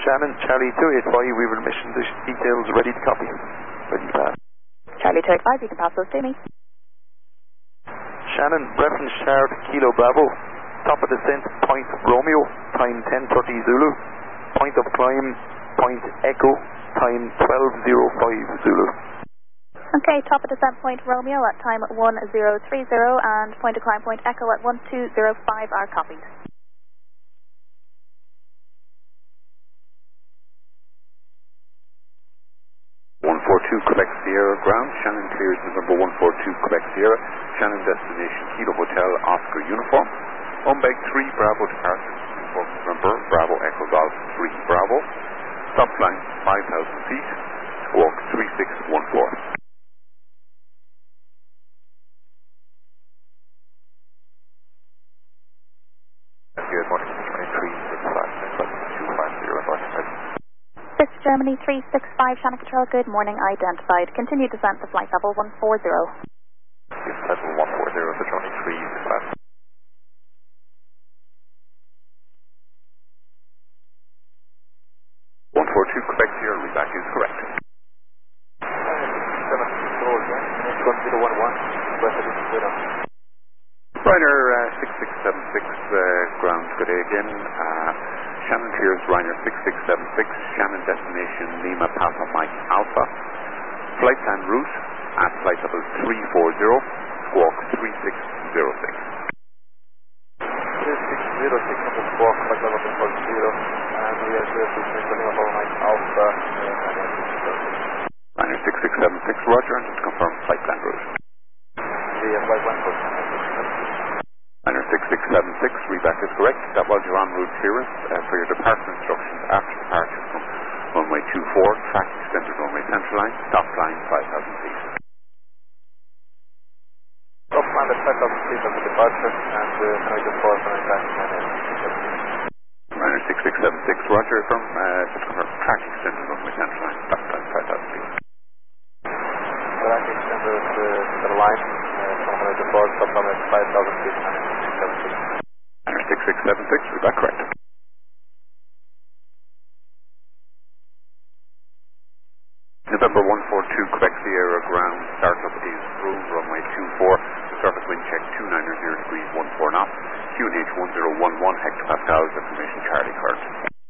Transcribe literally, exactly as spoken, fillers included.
Shannon, Charlie two eight five, we will mission the details ready to copy. Ready to pass. Charlie two eight five, you can pass those to me. Shannon, reference shard, Kilo Bravo. Top of descent, point Romeo, time ten thirty Zulu. Point of climb, point Echo, time twelve oh five Zulu. Okay, top of descent point Romeo at time one zero three zero and point of climb point Echo at one two zero five are copied. one four two Quebec Sierra ground, Shannon clears November one four two Quebec Sierra, Shannon destination Kilo Hotel Oscar Uniform, Umbeg three Bravo departure, November Bravo Echo Golf three Bravo, stop line five thousand feet, squawk three six one four. Good morning, twenty-three six five, two five zero North. Six Germany three six five, Shannon Control, good morning, identified. Continue descent to flight level one four zero. Level one four zero to twenty-three six five. one four two Quebec Sierra, reback is correct. Ryanair uh, six six seven six, uh, ground, good day again. Uh, Shannon clears Ryanair six six seven six, Shannon destination Lima Papa Mike Alpha. Flight plan route at flight level three four zero, squawk three six zero six. three six zero six number squawk, flight level three four zero, and we are clear to Lima Papa Mike Alpha. Ryanair six six seven six, roger, and just confirm flight plan route. The flight one four Ryanair six six seven six, reback is correct. That was your en route clearance uh, for your departure instructions after departure from runway two four, track extended runway central line, stop line five thousand feet. Stop line at five thousand feet of the departure, and uh, can I just pause when I'm back? Ryanair six six seven six, roger, from uh, just confirm track extended runway central line, stop line five thousand feet. Track extended uh, to the line, uh, from when I depart, stop line at five thousand feet. Ryanair six six seven six, reback correct. November one four two Quebec Sierra ground, startup is through runway two four, surface wind check two nine zero degrees one four knots, Q N H one zero one one hectopascals, information Charlie Kurt.